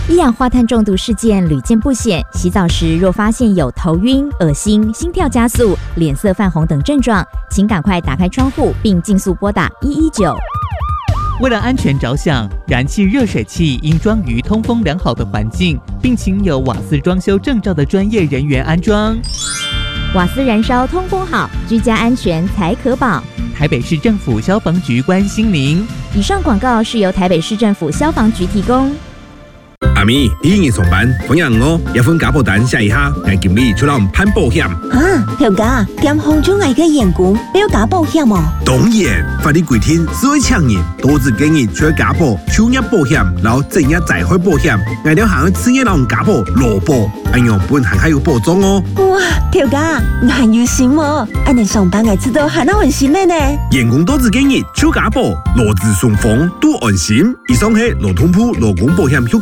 一氧化碳中毒事件屡见不鲜，洗澡时若发现有头晕、恶心、心跳加速、脸色泛红等症状，请赶快打开窗户并尽速拨打119。 为了安全着想，燃气热水器应装于通风良好的环境，并请有瓦斯装修证照的专业人员安装。 瓦斯燃烧通风好，居家安全才可保。 台北市政府消防局关心您。 以上广告是由台北市政府消防局提供。 阿咪，你今日上班，同样哦，一份加保单写一下，我经理出来攀保险。 条家，点红中外嘅员工要加保险哦？ 当然，法律规定，所有厂人都只建议除了加保、就业保险，然后正业灾害保险，外条行企业人加保、劳保，安样本行还有保障哦。 哇，条家，你很有心哦！安尼上班嘅知道还那安心的呢。 员工都只建议除加保、劳资双方都安心。以上係劳通部劳工保险